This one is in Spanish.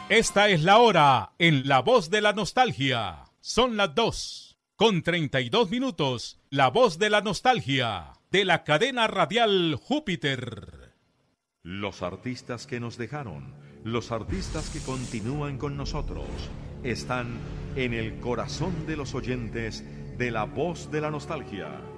Esta es la hora en La Voz de la Nostalgia. Son las 2:32. La Voz de la Nostalgia, de la cadena radial Júpiter. Los artistas que nos dejaron, los artistas que continúan con nosotros, están en el corazón de los oyentes de La Voz de la Nostalgia.